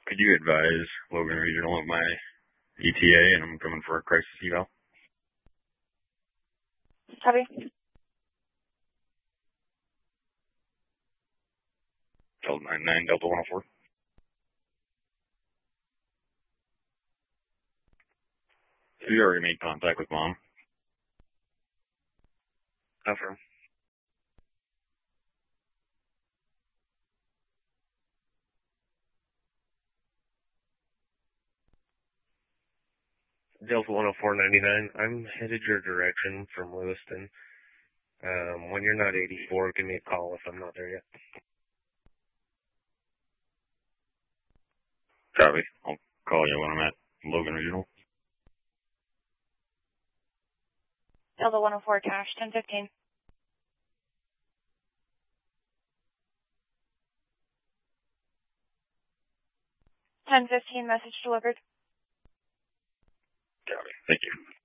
Could you advise Logan Regional of my ETA, and I'm coming for a crisis eval? Copy. Delta 99, Delta 104. Have you already made contact with Mom? Affirm. Delta 104.99, I'm headed your direction from Lewiston. When you're not 84, give me a call if I'm not there yet. Copy. I'll call you when I'm at Logan Regional. Delta 104 cash, 1015. 1015, message delivered. Copy. Thank you.